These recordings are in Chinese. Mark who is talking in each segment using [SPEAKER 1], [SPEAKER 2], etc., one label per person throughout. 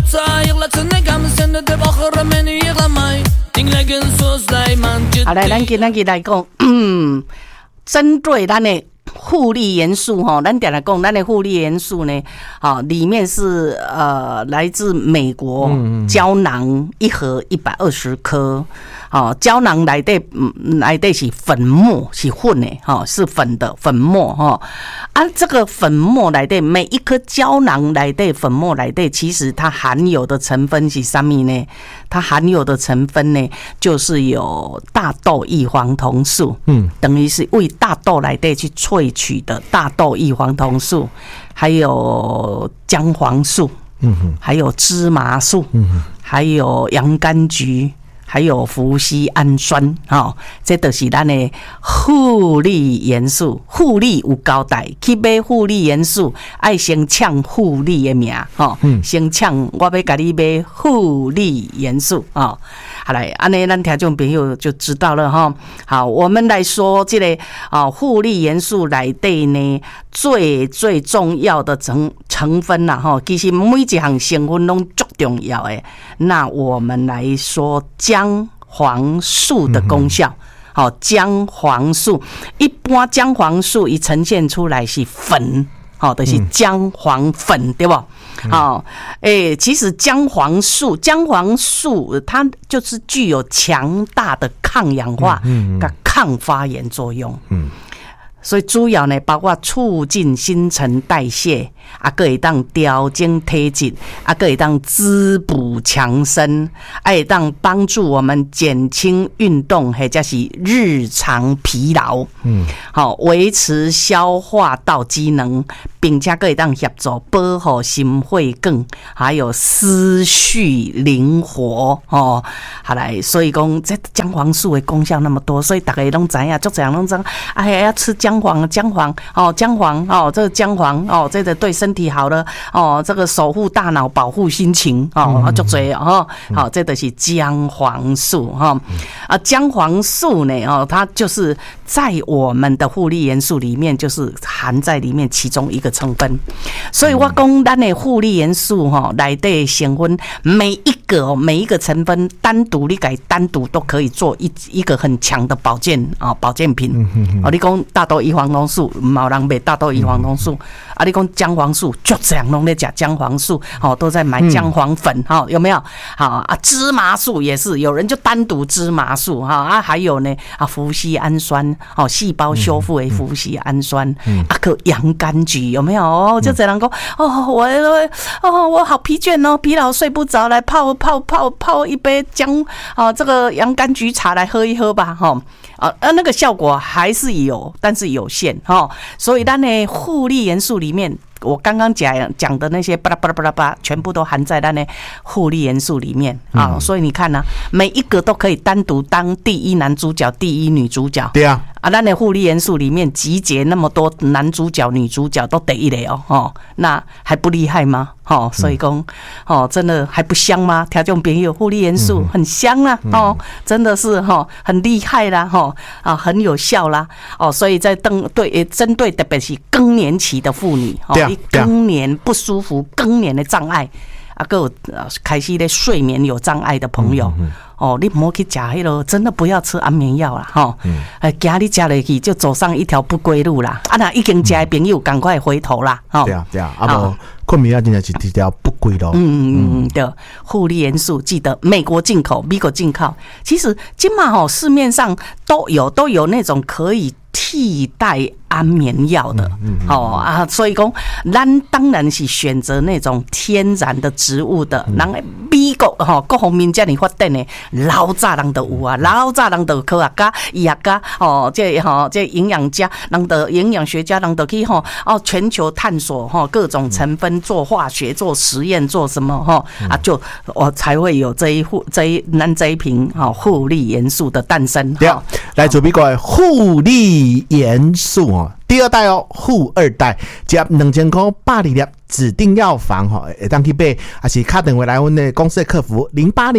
[SPEAKER 1] 好来，咱今天来讲，针对咱的复利元素哈，咱点来讲，咱的复利元素呢，里面是来自美国胶囊一盒120颗。胶囊内底是粉末，是粉的是粉的粉末这个粉末内底每一颗胶囊内底粉末内底，其实它含有的成分是什么呢？它含有的成分呢，就是有大豆异黄酮素，等于是为大豆内底去萃取的大豆异黄酮素，还有姜黄素，还有芝麻素，还有洋甘菊。还有麩酰氨酸，这都是咱的复利元素。复利有交代，去买复利元素，爱先抢复利的名，先抢，我要给你买复利元素，好来，安尼咱听众朋友就知道了哈。好，我们来说这个复利元素内底呢，最重要的成分啦哈，其实每一项成分拢足重要的。那我们来说姜黄素的功效。姜黄素，一般姜黄素一呈现出来是粉，就是姜黄粉，对不？其实姜黄素它就是具有强大的抗氧化跟抗发炎作用。所以主要呢，包括促进新陈代谢，可以当调整体质，可以当滋补强身，可以当帮助我们减轻运动或者是日常疲劳，维持消化道机能，并且可以当协助保护心血管，还有思绪灵活好来，所以讲这姜黄素的功效那么多，所以大家都知道，足多人都知道，哎呀，要吃姜黄，这个姜黄这个对身体好了这个守护大脑，保护心情足多这就是姜黄素姜黄素呢它就是在我们的复利元素里面，就是含在里面其中一个成分。所以我讲咱的复利元素内底成分每一个成分单独都可以做一个很强的保健品。你讲大豆异黄酮素，没有人买大豆异黄酮素你讲姜黄素，就这样拢在讲姜黄素都在买姜黄粉有没有？芝麻素也是，有人就单独芝麻素还有呢麩酰氨酸细胞修复的麩酰氨酸个洋甘菊有没有？就这样讲我好疲倦疲劳睡不着，来泡一杯这个洋甘菊茶来喝一喝吧那个效果还是有，但是有限所以咱的复利元素里面，我刚刚讲的那些巴拉巴拉巴拉巴拉，全部都含在咱的复利元素里面所以你看每一个都可以单独当第一男主角、第一女主角。对啊，咱的复利元素里面集结那么多男主角、女主角都第一类那还不厉害吗？所以讲真的还不香吗？听众朋友，复利元素很香啦真的是很厉害啦很有效啦所以在针对特别是更年期的妇女更年不舒服、更年的障碍还有开始的睡眠有障碍的朋友你不要去吃那个，真的不要吃安眠药啦怕你吃下去就走上一条不归路啦那已经吃的朋友赶快回头啦
[SPEAKER 2] 对啊困眠药真的是一条不归路
[SPEAKER 1] 对，复利元素记得美国进口。其实今嘛市面上都有那种可以替代安眠药的所以讲咱当然是选择那种天然的植物的。人美国各方面这样发展的，老早人都有老早人都科学家、医学家这营养家，营养学家人都去全球探索各种成分，做化学、做实验、做什么就才会有这一瓶复利元素的诞生。
[SPEAKER 2] 对，来自美国的复利元素第二代富二代，接2000块80粒指定药房会当去买，还是打电话来阮的公司的客服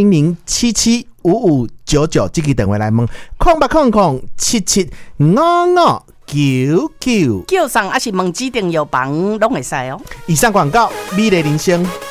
[SPEAKER 2] 0800775599这个电话来问0800775599，
[SPEAKER 1] 叫上还是问指定药房拢会使
[SPEAKER 2] 以上广告，美丽人生。